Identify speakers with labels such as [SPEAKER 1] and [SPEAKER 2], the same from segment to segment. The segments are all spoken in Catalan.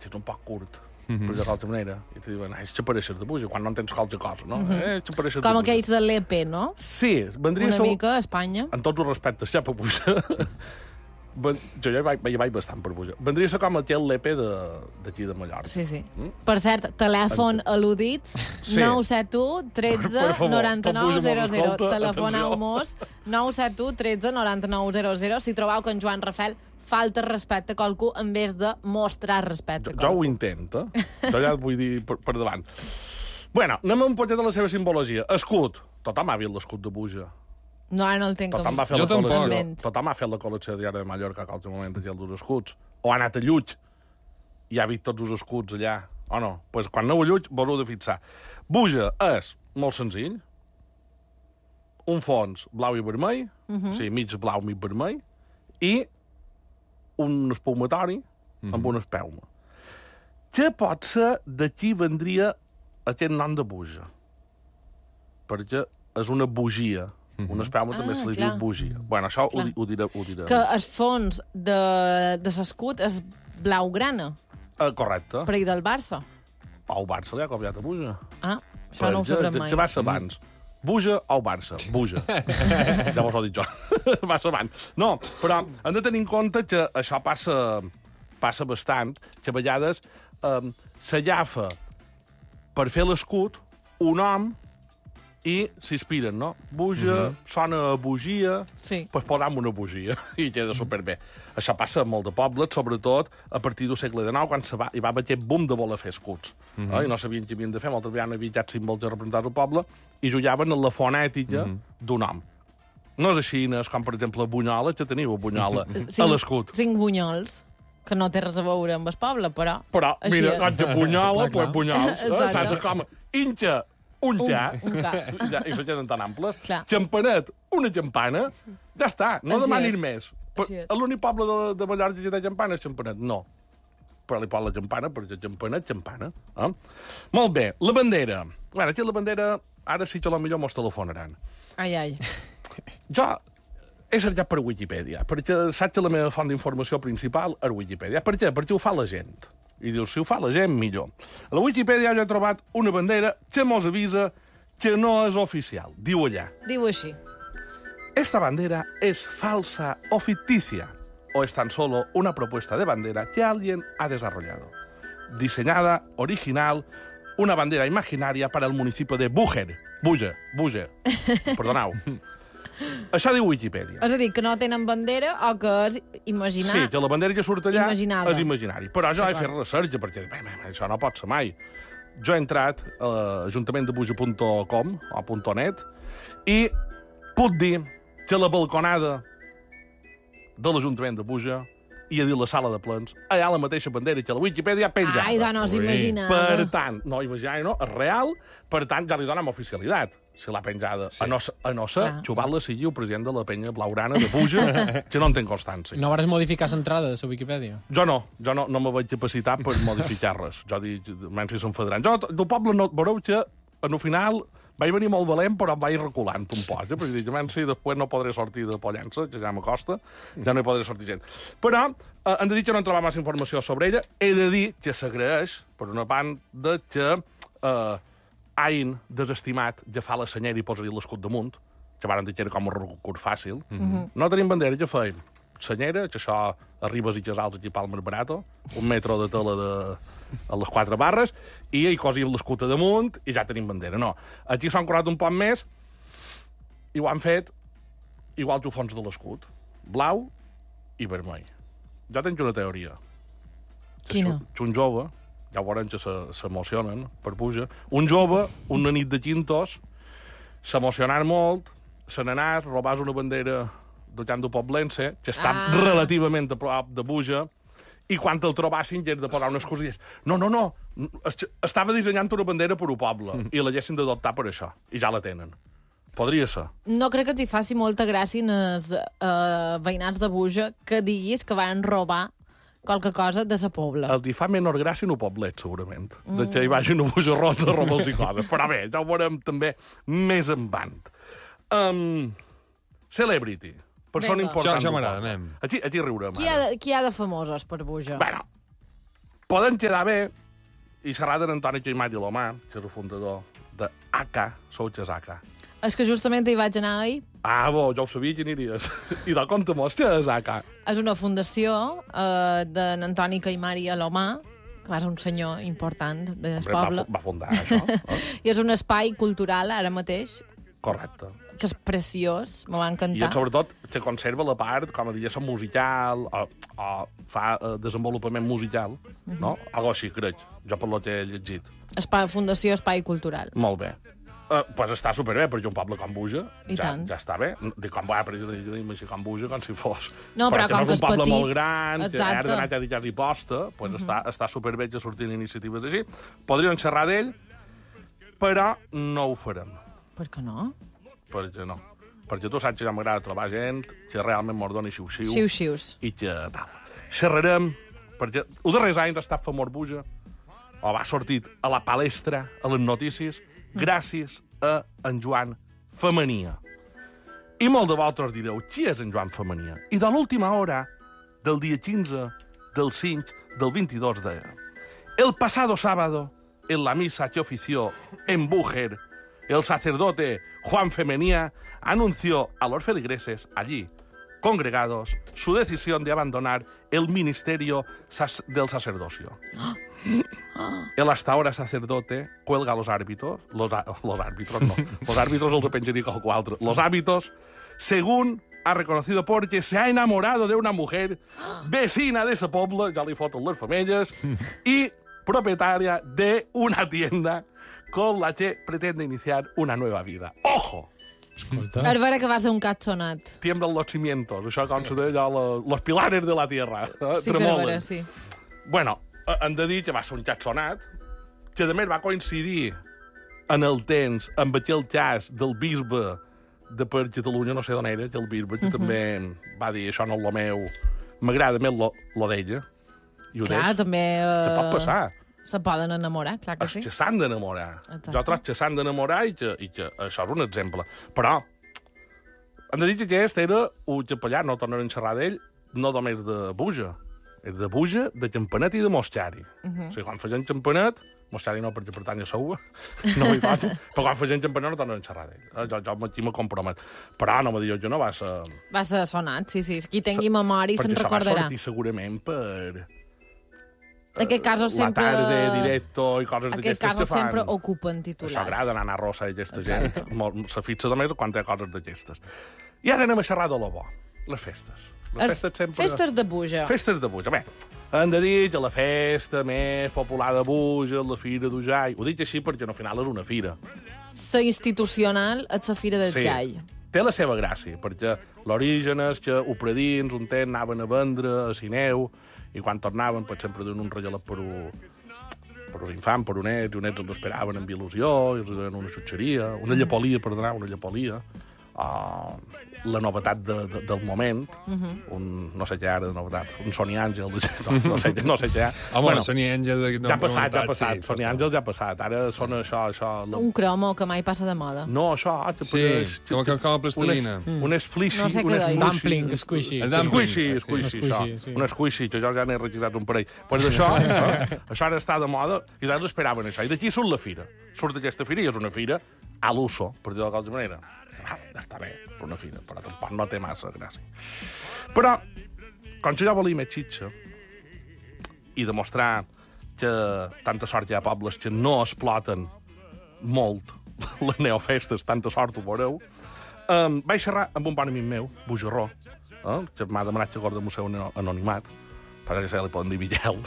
[SPEAKER 1] ets un poc curt, per dir d'altra manera, i te diuen, xapareixes de Buja, quan no entens qualsevol cosa, no? Xapareixes de
[SPEAKER 2] Com
[SPEAKER 1] Buja.
[SPEAKER 2] aquells de l'EP, no?
[SPEAKER 1] Sí, vendria
[SPEAKER 2] Una mica a Espanya.
[SPEAKER 1] En tots els respectes, ja per Buja. Jo ja hi vaig bastant per Buja. Vendria a ser com aquell l'EP d'aquí de Mallorca.
[SPEAKER 2] Sí. Per cert, telèfon al·ludits, 971 13
[SPEAKER 1] Per favor,
[SPEAKER 2] 99
[SPEAKER 1] tot Buja
[SPEAKER 2] 00.
[SPEAKER 1] mos escolta,
[SPEAKER 2] Telefoneu-mos 971 13 99 00. Si trobeu que en Joan Rafel falta respecte a qualcú en vez de mostrar respecte a
[SPEAKER 1] Jo
[SPEAKER 2] qualcú.
[SPEAKER 1] ho intento, jo ja et vull dir per davant. Bueno, anem un poquet de la seva simbologia. Escut. Tothom ha vist l'escut de Buja.
[SPEAKER 2] No, ara no el tinc
[SPEAKER 1] Tothom va fer
[SPEAKER 3] Jo
[SPEAKER 1] la col·lecció.
[SPEAKER 2] tampoc.
[SPEAKER 1] Tothom ha fet la col·lecció de Diari de Mallorca a qualsevol moment aquí els escuts. O ha anat a Llull i ha vist tots els escuts allà. O no? Doncs pues, quan aneu a Llull vos heu de fixar. Buja és molt senzill. Un fons blau i vermell, o sigui, mig blau, mig vermell, i un espumatori amb una espelma. Que pot ser d'aquí vendria aquest nom de Buja. Perquè és una bugia. Una espelma també se li
[SPEAKER 2] clar.
[SPEAKER 1] diu bugia. Bueno, això ho diré.
[SPEAKER 2] Que el fons de l'escut és blaugrana,
[SPEAKER 1] Correcte.
[SPEAKER 2] per ahir del Barça.
[SPEAKER 1] O el Barça li ha copiat a Buja.
[SPEAKER 2] Ah, això no ho sabrem mai.
[SPEAKER 1] Que va ser abans. Buja o Barça? Buja. Ja vos ho he dit jo. Va ser abans. No, però hem de tenir en compte que això passa bastant, que a vegades s'agafa per fer l'escut un hom i s'inspiren, no? Buja, sona a bugia,
[SPEAKER 2] Sí.
[SPEAKER 1] pues posam una bugia i queda superbé. Això passa en molt de pobles, sobretot a partir del segle XIX, quan hi va haver aquest boom de voler fer escuts. I no sabien què havien de fer, moltes vegades no havia cap símbol de representar el poble, i jugaven en la fonètica d'un nom. No és així, no és com, per exemple, Bunyola, que teniu Bunyola a l'escut.
[SPEAKER 2] 5 bunyols, que no té res a veure amb el poble, però...
[SPEAKER 1] Però,
[SPEAKER 2] així
[SPEAKER 1] mira,
[SPEAKER 2] és.
[SPEAKER 1] quan de Bunyola, pues Bunyols.
[SPEAKER 2] Exacte.
[SPEAKER 1] Saps com? Inxa, un ja,
[SPEAKER 2] Un ca.
[SPEAKER 1] i se queden tan amples.
[SPEAKER 2] Clar.
[SPEAKER 1] Xampanet, una campana, ja està, no
[SPEAKER 2] Així
[SPEAKER 1] demanis
[SPEAKER 2] és.
[SPEAKER 1] més.
[SPEAKER 2] Així és.
[SPEAKER 1] L'únic poble de Mallorca que té campana és Xampanet? No. Però li pot la campana, perquè campana és campana. Molt bé, la bandera. Bueno, aquí la bandera, ara sí que potser mos telefonaran.
[SPEAKER 2] Ai.
[SPEAKER 1] Jo he cercat per Wikipedia, perquè saps que la meva font d'informació principal és Wikipedia. Per què? Perquè ho fa la gent. I dius, si ho fa la gent, millor. A la Wikipedia jo he trobat una bandera que mos avisa que no és oficial. Diu allà.
[SPEAKER 2] Diu així.
[SPEAKER 1] Esta bandera es falsa o ficticia, o es tan solo una propuesta de bandera que alguien ha desarrollado. Diseñada, original, una bandera imaginaria para el municipio de Búger. Buja. Perdoneu. Això diu Wikipedia.
[SPEAKER 2] És a dir, que no tenen bandera o que és imaginar...
[SPEAKER 1] Sí, que la bandera que surt allà
[SPEAKER 2] Imaginada.
[SPEAKER 1] és imaginari. Però jo he fet
[SPEAKER 2] D'acord.
[SPEAKER 1] recerca, perquè això no pot ser mai. Jo he entrat a ajuntamentdebuja.com o .net i puc dir que la balconada de l'Ajuntament de Buja i a dir la sala de plens, allà la mateixa bandera que la Wikipedia penjada.
[SPEAKER 2] Ai, no s'imaginava.
[SPEAKER 1] Per tant, no imaginari, no, és real, per tant, ja li donem oficialitat. Si l'ha penjada,
[SPEAKER 3] Sí.
[SPEAKER 1] a no ser
[SPEAKER 2] Clar.
[SPEAKER 1] que Xubat sigui el president de la penya blaugrana de Buja, que no en té constància.
[SPEAKER 4] No vas modificar l'entrada de la Wikipedia?
[SPEAKER 1] Jo no me vaig capacitar per modificar res. Jo dic, menys si són federants. Jo, del poble, no, veureu que, en el final, vaig venir molt valent, però em vaig reculant un poc, perquè dic, menys si després no podré sortir de Pollença, que ja m'acosta, ja no hi podré sortir gent. Però, hem de dir que no hem trobat massa informació sobre ella. He de dir que s'agraeix, per una banda, que hagin desestimat ja fa la senyera i posa-li l'escut damunt, que van dir que era com un recurs fàcil. No tenim bandera, ja feim senyera, que això arribes i casals aquí a Palmer Barato, 1 metro de tela a les 4 barres, i hi cosim l'escut a damunt i ja tenim bandera. No, aquí s'han curat un poc més i ho han fet igual que el fons de l'escut, blau i vermell. Jo tinc una teoria.
[SPEAKER 2] Quina?
[SPEAKER 1] Que un jove, ja ho veurem que s'emocionen per Puja, un jove, una nit de quintos, s'emocionar molt, se n'anàs, robàs una bandera del camp de Poblense, que està relativament a prop de Buja, i quan te'l trobassin ja de posar unes cosilles. No, estava dissenyant una bandera per un poble, i la haguessin d'adoptar per això, i ja la tenen. Podria ser.
[SPEAKER 2] No crec que t'hi faci molta gràcia els veïnats de Buja que diguis que van robar qualque cosa de sa pobla.
[SPEAKER 1] Els hi fa menor gràcia en un poblet, segurament. De que hi vagin a Buja Rosa a robar-los i coses. Però bé, ja ho veurem també més endavant. Celebrity. Persona
[SPEAKER 2] Vinga.
[SPEAKER 1] important.
[SPEAKER 3] Això
[SPEAKER 1] del
[SPEAKER 3] m'agrada,
[SPEAKER 1] poble.
[SPEAKER 3] mem.
[SPEAKER 1] Aquí riurem,
[SPEAKER 2] Qui hi ha de famosos per Buja?
[SPEAKER 1] Bueno, Podem quedar bé i xerrar d'en Antoni Caimari Lomà, que és el fundador de ACA, Souches ACA.
[SPEAKER 2] És que justament hi vaig anar ahir.
[SPEAKER 1] Ah, bo, ja ho sabia que aniries. I de compte-mos, què és ACA?
[SPEAKER 2] És una fundació d'en Antoni Caimari Alomà, que va ser un senyor important del poble.
[SPEAKER 1] Va fundar això.
[SPEAKER 2] I és un espai cultural, ara mateix,
[SPEAKER 1] Correcte.
[SPEAKER 2] que és preciós, me va
[SPEAKER 1] I
[SPEAKER 2] encantar.
[SPEAKER 1] sobretot se conserva la part, com a diguéssim, musical, o fa desenvolupament musical, no? Algo així, crec, jo per lo que he llegit.
[SPEAKER 2] Fundació Espai Cultural.
[SPEAKER 1] Molt bé. Pues està superbé, perquè un poble com Buja
[SPEAKER 2] I tant.
[SPEAKER 1] ja està bé. Dic com, perquè dic així com Buja, com si fos.
[SPEAKER 2] No, però com
[SPEAKER 1] no
[SPEAKER 2] que
[SPEAKER 1] és un poble
[SPEAKER 2] petit,
[SPEAKER 1] molt gran, que
[SPEAKER 2] exacte.
[SPEAKER 1] has d'anar a dir i posta, pues està superbé que sortint iniciatives així. Podríem xerrar d'ell, però no ho farem.
[SPEAKER 2] Per què no?
[SPEAKER 1] Perquè no. Perquè tu saps que ja m'agrada trobar gent que realment mos doni xiu-xiu.
[SPEAKER 2] Xiu-xius.
[SPEAKER 1] I que tal. Xerrarem, perquè els darrers anys ha estat famós Buja, o va sortir a la palestra, a les notícies, gràcies a en Joan Femenia. I molt de vosaltres direu, qui és en Joan Femenia? I de l'última hora, del dia 15, del 5, del 22 de... El pasado sábado, en la misa que ofició en Búger, el sacerdote Juan Femenía anunció a los feligreses allí congregados su decisión de abandonar el ministerio del sacerdocio. El hasta ahora sacerdote cuelga a los árbitros, los árbitros no, los árbitros els penjaria qualcú altre, los hábitos, según ha reconocido porque se ha enamorado de una mujer vecina de ese pueblo, ja li foten les femelles, y propietaria de una tienda con la que pretende iniciar una nueva vida. ¡Ojo!
[SPEAKER 4] Escolta.
[SPEAKER 2] A veure que va ser un cat sonat.
[SPEAKER 1] Tiemblan los cimientos, això com se deia, los pilares de la tierra.
[SPEAKER 2] Sí que a veure, sí.
[SPEAKER 1] Bueno, hem de dir que va ser un xat sonat, que a més va coincidir en el temps amb aquell cas del bisbe de per Catalunya, no sé d'on era, que el bisbe, que també va dir això no és lo meu, m'agrada més lo d'ella. I ho
[SPEAKER 2] Clar,
[SPEAKER 1] deix.
[SPEAKER 2] també...
[SPEAKER 1] Se pot passar.
[SPEAKER 2] Se poden enamorar, clar que
[SPEAKER 1] Els
[SPEAKER 2] sí.
[SPEAKER 1] que s'han d'enamorar.
[SPEAKER 2] Exacte.
[SPEAKER 1] Jo trobo que s'han d'enamorar i que això és un exemple. Però hem de dir que aquest era un capellà, no tornarem a xerrar d'ell, no només de Buja. És de Buja, de Campanet i de Mostari. O sigui, quan feien Campanet, Mostari no, perquè pertany a Seua, no m'hi faig, però quan feien Campanet no tornarem a xerrar d'ell. Jo aquí me compromet. Però no me diu, jo no va ser...
[SPEAKER 2] Va ser sonat, sí, sí. Qui tingui memòria se'n
[SPEAKER 1] Perquè
[SPEAKER 2] recordarà.
[SPEAKER 1] va sortir segurament per...
[SPEAKER 2] En aquest cas sempre...
[SPEAKER 1] La tarda, directo i coses
[SPEAKER 2] En
[SPEAKER 1] d'aquestes
[SPEAKER 2] aquest
[SPEAKER 1] que
[SPEAKER 2] cas
[SPEAKER 1] fan.
[SPEAKER 2] sempre ocupen titulars.
[SPEAKER 1] Això agrada anar a Rossa i aquesta gent. Se fixa només quan té coses d'aquestes. I ara anem a xerrar de lo bo. Les festes. Les festes sempre...
[SPEAKER 2] Festes de Buja.
[SPEAKER 1] Festes de Buja. Bé, hem de dir que la festa més popular de Buja, la Fira d'Ujai... Ho dic així perquè al final és una fira.
[SPEAKER 2] La institucional és la Fira del
[SPEAKER 1] Sí.
[SPEAKER 2] Jai.
[SPEAKER 1] Té la seva gràcia, perquè l'origen és que opredins un temps anaven a vendre a Sineu i quan tornaven pues, sempre duien un regalet per un infant, per un net, i un net els esperaven amb il·lusió, i els donen una xutxeria, una llepolia, perdona, una llepolia. La novetat del moment, no sé què ara de novetat, un Sony Àngel, no sé què.
[SPEAKER 3] Home, bueno, Sony Àngel...
[SPEAKER 1] Ja ha passat, Sony Àngel ja ha passat. Ara sona això...
[SPEAKER 2] Un cromo que mai passa de moda.
[SPEAKER 1] No, això...
[SPEAKER 3] Sí, com la plastilina.
[SPEAKER 1] Un squishy.
[SPEAKER 2] No sé què deia.
[SPEAKER 4] Dumpling, squishy.
[SPEAKER 1] Squishy, això.
[SPEAKER 4] sí.
[SPEAKER 1] Un squishy, que jo ja n'he requisat un parell. Pues d'això, això ara està de moda, i ells esperaven això. I d'aquí surt la fira. Surt aquesta fira, i és una fira a l'uso, per dir-ho de qualsevol manera. Ja està bé, és una fira, però tampoc no té massa gràcia. Però, com que jo volia més xitxa i demostrar que tanta sort hi ha pobles que no exploten molt les neofestes, tanta sort ho veureu, vaig xerrar amb un bon amic meu, Bujarró, que m'ha demanat que guarda el seu anonimat, perquè se li poden dir Miquel.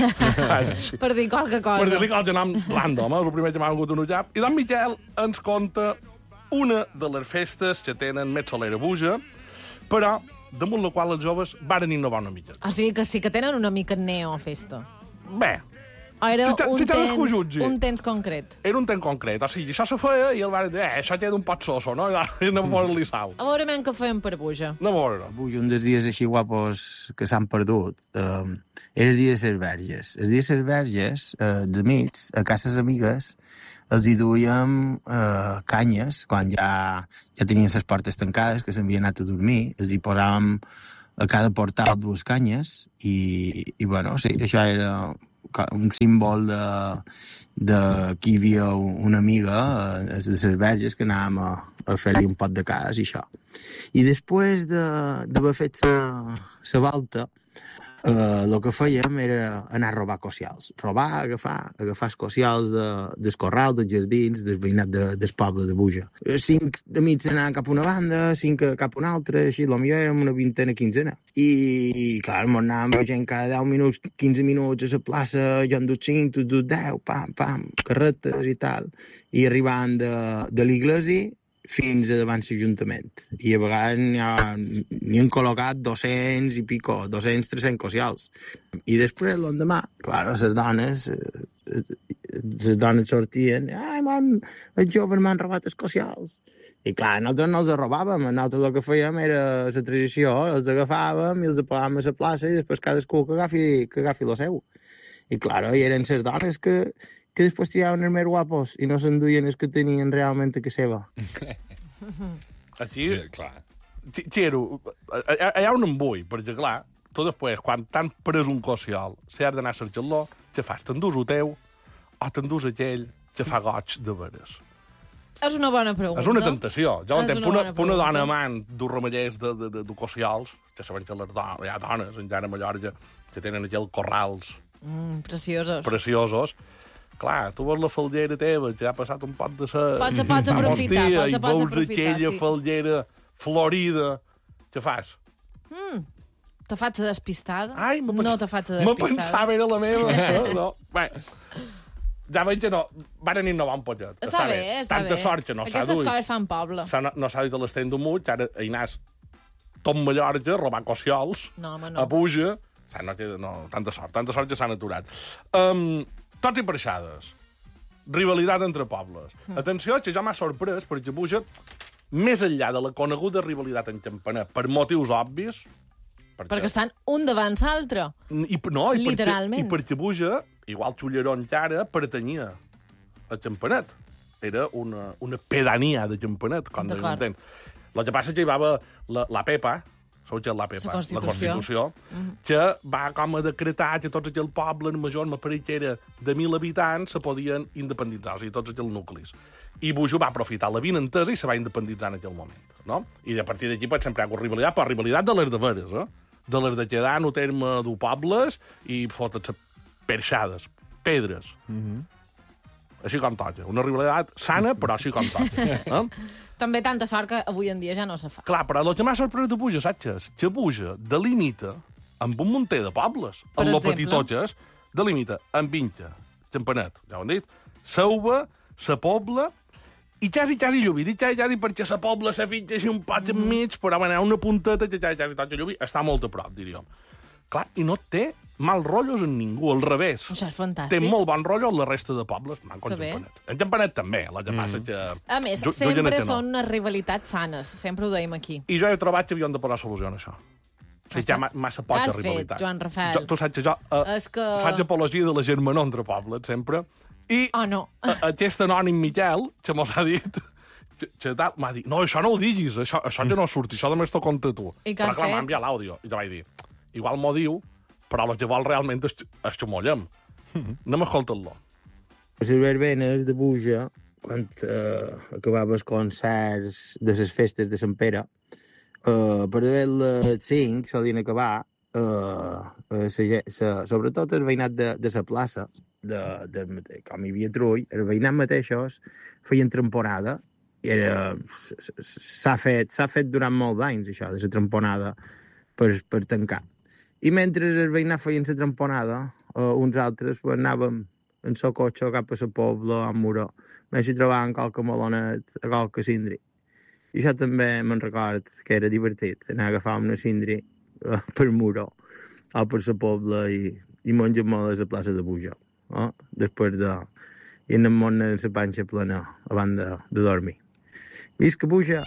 [SPEAKER 2] Per dir qualque cosa.
[SPEAKER 1] Per dir-li qualque nom random, és el primer que m'ha vingut un ullap. I d'en Miquel ens conta una de les festes que tenen més solera Buja, però damunt la qual els joves varen innovar una mica.
[SPEAKER 2] O sigui que sí que tenen una mica neo-festa.
[SPEAKER 1] Bé,
[SPEAKER 2] O era un temps concret?
[SPEAKER 1] Era un temps concret. O sigui, això se feia i el van dir, això queda un pot soso, no? I anem a veure-li sal.
[SPEAKER 2] A veure què feien per Buja.
[SPEAKER 1] No a veure.
[SPEAKER 5] Buja, un dels dies així guapos que s'han perdut era el dia de les verges. El dia de les verges, de mig, a cases amigues, els hi duíem canyes, quan ja tenien les portes tancades, que s'havien anat a dormir, els hi posàvem a cada portal dues canyes i bueno, sí, això era un símbol de que hi havia una amiga de les Verges que anàvem a fer-li un pot de cas i això. I després d'haver fet la volta, el que fèiem era anar a robar cocials. Agafar els cocials dels corrals, dels jardins, del veïnat del poble de Buja. 5 amics anaven cap a una banda, 5 cap a una altra, així, potser érem una vintena, quinzena. I clar, anàvem veient cada 10 minuts, 15 minuts a la plaça, jo en dut 5, tu dut 10, pam, pam, carretes i tal. I arribant de l'església fins a davant l'Ajuntament. I a vegades n'hi han col·locat 200 i pico, 200-300 cocials. I després, l'endemà, clar, les dones sortien, ai, els joves m'han robat els cocials. I clar, nosaltres no els robàvem, nosaltres el que fèiem era la tradició, els agafàvem i els apagàvem a la plaça i després cadascú que agafi la seu. I clar, hi eren les dones que després triaven els més guapos i no s'enduien els que tenien realment a casa seva.
[SPEAKER 1] Aquí,
[SPEAKER 3] clar.
[SPEAKER 1] Xero, hi ha un embull, perquè clar, tu després, quan t'han pres un cocial, si has d'anar a cercar-lo, què fas? T'endús el teu o t'endús aquell que fa goig de veres?
[SPEAKER 2] És una bona pregunta.
[SPEAKER 1] És una tentació. Jo
[SPEAKER 2] És
[SPEAKER 1] entenc,
[SPEAKER 2] una bona
[SPEAKER 1] una dona
[SPEAKER 2] pregunta.
[SPEAKER 1] amant d'un ramallers de cocials, ja saben que hi ha dones, encara a Mallorca, que tenen aquells corrals
[SPEAKER 2] Preciosos.
[SPEAKER 1] preciosos. Clar, tu veus la faldera teva, que ha passat un pot de set.
[SPEAKER 2] Pots aprofitar,
[SPEAKER 1] i
[SPEAKER 2] pots
[SPEAKER 1] veus
[SPEAKER 2] aprofitar,
[SPEAKER 1] aquella
[SPEAKER 2] sí.
[SPEAKER 1] faldera florida. Què fas?
[SPEAKER 2] Te faig a despistada?
[SPEAKER 1] Ai,
[SPEAKER 2] No te faig a
[SPEAKER 1] me
[SPEAKER 2] despistada.
[SPEAKER 1] pensava era la meva. No. Bé, ja veig que no. Van innovar un poquet.
[SPEAKER 2] Està bé, està bé.
[SPEAKER 1] Tanta sort que no s'ha
[SPEAKER 2] Aquestes
[SPEAKER 1] duit.
[SPEAKER 2] coses fan poble.
[SPEAKER 1] No s'ha dit a l'estén d'un mut, que ara hi anàs tot Mallorca, robar cociols,
[SPEAKER 2] No, home,
[SPEAKER 1] a
[SPEAKER 2] no.
[SPEAKER 1] Puja. Tanta sort que s'han aturat. Tots i perxades. Rivalitat entre pobles. Atenció, que jo m'ha sorprès, perquè Puja, més enllà de la coneguda rivalitat en Campanet, per motius obvis...
[SPEAKER 2] Perquè estan un davant l'altre. Literalment.
[SPEAKER 1] I perquè Puja, igual Xulleró encara, pertanyia a Campanet. Era una pedania de Campanet, com d'entén. El que passa és que hi va haver la Pepa, la Constitució, que va com a decretar que tots aquells pobles majors, me pareix que era de 1.000 habitants, se podien independitzar, o sigui, tots aquells nuclis. I Bujo va aprofitar la vinentesa i se va independitzar en aquell moment. No? I a partir d'aquí pot sempre hi ha hagut rivalitat, però rivalitat de les de veres, de les de quedar en el terme d'un pobles i fotre perxades, pedres. Així com toca. Una rivalitat sana, però així com toca.
[SPEAKER 2] També tanta sort que avui en dia ja no se fa.
[SPEAKER 1] Clar, però el que m'ha sorprès de Puja, saps què és? Que Puja delimita amb un munter de pobles.
[SPEAKER 2] Per
[SPEAKER 1] En lo
[SPEAKER 2] exemple?
[SPEAKER 1] petitotges delimita amb Vinca, Campanet, ja ho han dit, Sauva, Sa Pobla i quasi Llubí. Dic quasi perquè Sa Pobla, Sa Vinca i un pot enmig, però bueno, una punteta que quasi toca Llubí està molt a prop, diríem. Clar, i no té mal rotllos en ningú, al revés.
[SPEAKER 2] Això és fantàstic.
[SPEAKER 1] Té molt bon rotllo en la resta de pobles, com
[SPEAKER 2] Que bé.
[SPEAKER 1] Campanet. En Campanet també, la que passa que...
[SPEAKER 2] A més,
[SPEAKER 1] Ju-
[SPEAKER 2] sempre
[SPEAKER 1] Juliana que no.
[SPEAKER 2] són unes rivalitats sanes. Sempre ho dèiem aquí.
[SPEAKER 1] I jo he trobat que havíem de posar solució a això. Que hi ha massa
[SPEAKER 2] Què
[SPEAKER 1] poca
[SPEAKER 2] has fet,
[SPEAKER 1] rivalitat.
[SPEAKER 2] Joan Rafael?
[SPEAKER 1] Tu saps que jo
[SPEAKER 2] És que...
[SPEAKER 1] faig apologia de la germanor entre pobles, sempre. I
[SPEAKER 2] Oh, no.
[SPEAKER 1] aquest anònim Miquel, que mos ha dit... que tal, m'ha dit, no, això no ho diguis, això que no surti, això només t'ho conta tu.
[SPEAKER 2] I què
[SPEAKER 1] Però
[SPEAKER 2] has
[SPEAKER 1] clar,
[SPEAKER 2] fet?
[SPEAKER 1] m'ha enviat l'àudio. I jo vaig dir, igual m'ho diu, però el que vol realment és que mollem. Anem a escoltar-lo.
[SPEAKER 5] A les verbenes de Buja, quan acabava els concerts de les festes de Sant Pere, per haver les 5 solien acabar, sobretot el veïnat de la plaça, com hi havia trull, els veïnats mateixos feien tramponada, i s'ha fet durant molts anys, això, de la tramponada per tancar. I mentre els veïnats feien la tramponada, uns altres anàvem en el cotxe cap a la pobla, a Muró, més si trobàvem qualque malonet, qualque cindri. I això també me'n record que era divertit, anar a agafar una cindri per Muró o per la pobla i menjar molt a la plaça de Buja. Després de... i anem molt en la panxa plena abans de dormir. Visca Buja!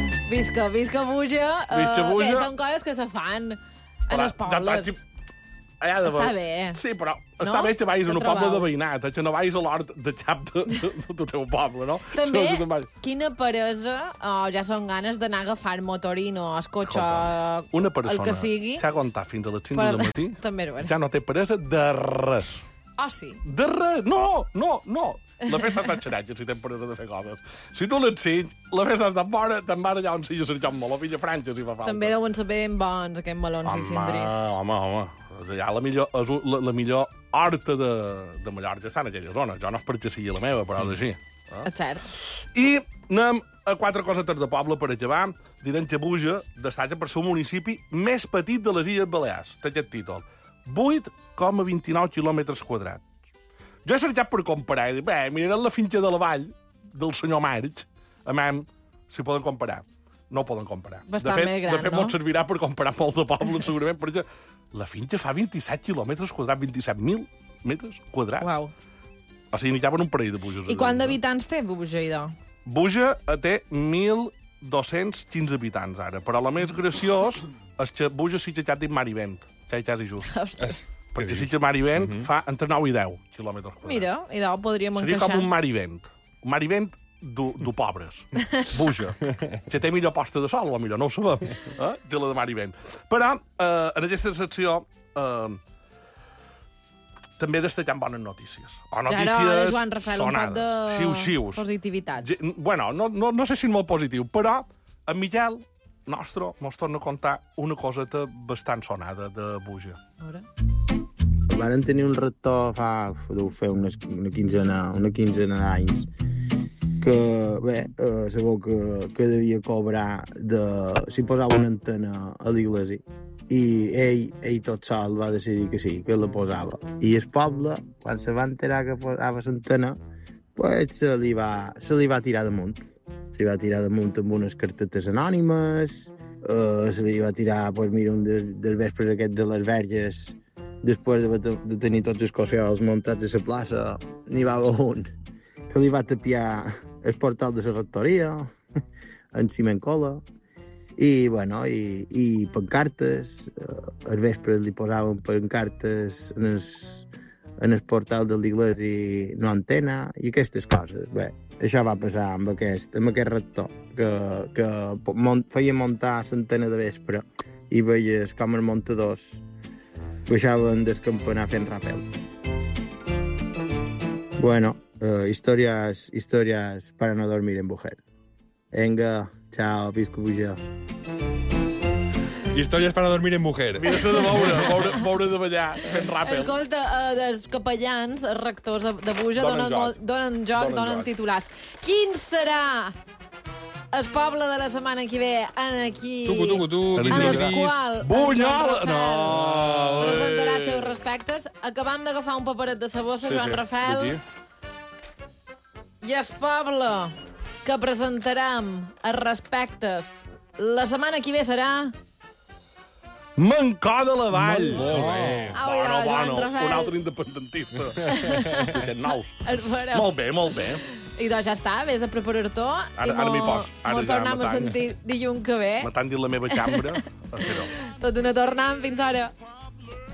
[SPEAKER 2] Visca Buja.
[SPEAKER 1] Visca Buja.
[SPEAKER 2] Bé, són coses que se fan en els pobles. Està bé.
[SPEAKER 1] Sí, però
[SPEAKER 2] No?
[SPEAKER 1] està bé que vagis a un
[SPEAKER 2] Què
[SPEAKER 1] poble de
[SPEAKER 2] trobeu?
[SPEAKER 1] veïnat, que no vagis a l'hort de cap del teu poble, no?
[SPEAKER 2] També,
[SPEAKER 1] Si no, te'n vas-
[SPEAKER 2] quina peresa, ja són ganes d'anar a agafar el motorino, el cotxe,
[SPEAKER 1] Una persona
[SPEAKER 2] el que sigui.
[SPEAKER 1] s'ha aguantat fins a les 5 del matí,
[SPEAKER 2] També és vera.
[SPEAKER 1] ja no té peresa de res.
[SPEAKER 2] Oh, sí.
[SPEAKER 1] De res! No! La festa està xeratge, si tens peresa de fer coses. Si tu l'ensenys, la festa està fora, te'n vas allà on sigui Sergi Moló, Villa Franca, si fa falta.
[SPEAKER 2] També deuen ser ben bons, aquests melons i cindris.
[SPEAKER 1] Home. Allà la millor horta de Mallorca està en aquella zona. Jo no és perquè sigui la meva, però és així.
[SPEAKER 2] És cert.
[SPEAKER 1] I anem a 4 cosetes de poble per acabar. Direm que Buja destaca per ser un municipi més petit de les Illes Balears. Té aquest títol. 8,29 quilòmetres quadrats. Jo he cercat per comparar. I dic, mirarem la finca de la vall del senyor March, a veure si poden comparar. No ho poden comparar.
[SPEAKER 2] Bastant més gran,
[SPEAKER 1] de fet,
[SPEAKER 2] no?
[SPEAKER 1] mos servirà per comparar molt de pobles, segurament, perquè la finca fa 27 quilòmetres quadrats, 27.000 metres quadrats.
[SPEAKER 2] Uau.
[SPEAKER 1] O sigui, n'hi caben un parell de Buges.
[SPEAKER 2] I quant d'habitants té Buja, idò?
[SPEAKER 1] Buja té 1.215 habitants, ara. Però el més graciós és que Buja sí que ja té mar i vent. Ja és quasi just.
[SPEAKER 2] Ostres.
[SPEAKER 1] Perquè sí que mar i vent fa entre 9 i 10 quilòmetres quadrats.
[SPEAKER 2] Mira, idò, podríem
[SPEAKER 1] Seria
[SPEAKER 2] encaixar.
[SPEAKER 1] com un mar i vent. Un mar i vent du pobres. Buja. Que té millor posta de sol, o millor, no ho sabem. Té la de mar i vent. Però, en aquesta secció, també destaquem bones notícies. O
[SPEAKER 2] Ja
[SPEAKER 1] notícies
[SPEAKER 2] era hora, Joan Rafael, un poc de
[SPEAKER 1] xius-xius.
[SPEAKER 2] positivitat.
[SPEAKER 1] Bueno, no sé si és molt positiu, però en Miquel, nostre, mos torna a contar una coseta bastant sonada de Buja.
[SPEAKER 2] A veure.
[SPEAKER 5] Varen tenir un rector deu fer una quinzena d'anys que, bé, sabeu que devia cobrar si posava una antena a l'església. I ell tot sol va decidir que sí, que la posava. I el poble, quan se va enterar que posava l'antena, pues se li va tirar damunt. Se li va tirar damunt amb unes cartetes anònimes, se li va tirar, pues mira, un dels vespres aquest de les Verges, després de tenir tots els cossos muntats a la plaça, n'hi va haver un que li va tapiar el portal de la rectoria, en ciment cola, i, bueno, i pancartes, al vespre li posaven pancartes en el portal de l'església no antena, i aquestes coses. Bé, això va passar amb aquest rector, que feia muntar l'antena de vespre, i veies com els muntadors baixaven del campanar fent rapel. Bueno, historias para no dormir en mujer. Venga, chao, visco Buja.
[SPEAKER 3] Històries para dormir en mujer.
[SPEAKER 1] Mira-se de veure de ballar fent ràpel.
[SPEAKER 2] Escolta, els capellans, els rectors de Buja,
[SPEAKER 1] Donen joc.
[SPEAKER 2] donen titulars. Quin serà el poble de la setmana que ve aquí...
[SPEAKER 3] Tu,
[SPEAKER 2] en el qual
[SPEAKER 1] Bunyol!
[SPEAKER 2] Joan Rafel
[SPEAKER 1] No!
[SPEAKER 2] presentarà els seus respectes. Acabam d'agafar un paperet de sa bossa, Joan Rafel.
[SPEAKER 1] Aquí.
[SPEAKER 2] I el poble que presentarem els respectes la setmana que ve serà...
[SPEAKER 1] Mancó de la Vall!
[SPEAKER 3] Molt bé.
[SPEAKER 2] Au, Joan Rafel.
[SPEAKER 1] Un altre independentista. Aquests nous.
[SPEAKER 2] Espereu.
[SPEAKER 1] Molt bé.
[SPEAKER 2] I doncs ja està, vés a preparar-t'ho i
[SPEAKER 1] Ara m'hi poso. Ara
[SPEAKER 2] mos
[SPEAKER 1] ja
[SPEAKER 2] tornem a
[SPEAKER 1] matant.
[SPEAKER 2] sentir dilluns que ve.
[SPEAKER 1] M'han dit la meva cambra. Espera.
[SPEAKER 2] Tot una tornam, fins ara.